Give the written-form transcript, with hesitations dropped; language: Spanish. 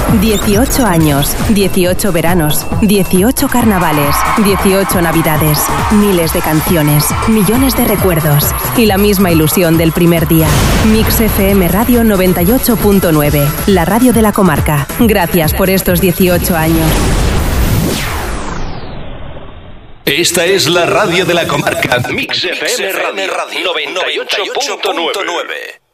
18 años, 18 veranos, 18 carnavales, 18 navidades, miles de canciones, millones de recuerdos y la misma ilusión del primer día. Mix FM Radio 98.9, la radio de la comarca. Gracias por estos 18 años. Esta es la radio de la comarca. Mix FM Radio 98.9.